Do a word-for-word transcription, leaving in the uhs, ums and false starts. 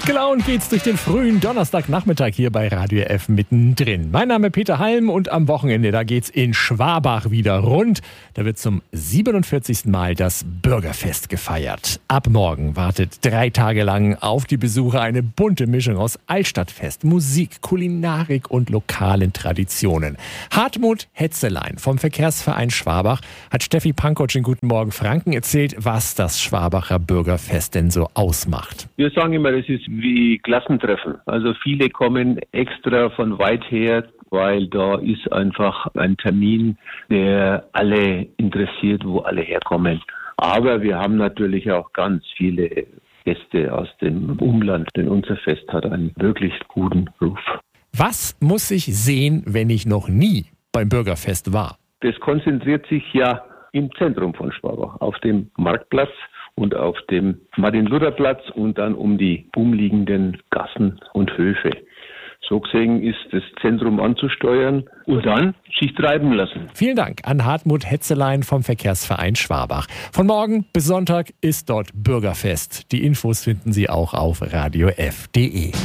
Gut gelaunt geht's durch den frühen Donnerstagnachmittag hier bei Radio F mittendrin. Mein Name ist Peter Halm und am Wochenende, da geht's in Schwabach wieder rund. Da wird zum siebenundvierzigsten Mal das Bürgerfest gefeiert. Ab morgen wartet drei Tage lang auf die Besucher eine bunte Mischung aus Altstadtfest, Musik, Kulinarik und lokalen Traditionen. Hartmut Hetzelein vom Verkehrsverein Schwabach hat Steffi Pankotsch in Guten Morgen Franken erzählt, was das Schwabacher Bürgerfest denn so ausmacht. Wir sagen immer, das ist wie Klassentreffen. Also viele kommen extra von weit her, weil da ist einfach ein Termin, der alle interessiert, wo alle herkommen. Aber wir haben natürlich auch ganz viele Gäste aus dem Umland, denn unser Fest hat einen wirklich guten Ruf. Was muss ich sehen, wenn ich noch nie beim Bürgerfest war? Das konzentriert sich ja im Zentrum von Schwabach, auf dem Marktplatz und auf dem Martin-Luther-Platz und dann um die umliegenden Gassen und Höfe. So gesehen ist das Zentrum anzusteuern und dann sich treiben lassen. Vielen Dank an Hartmut Hetzelein vom Verkehrsverein Schwabach. Von morgen bis Sonntag ist dort Bürgerfest. Die Infos finden Sie auch auf radio f punkt de.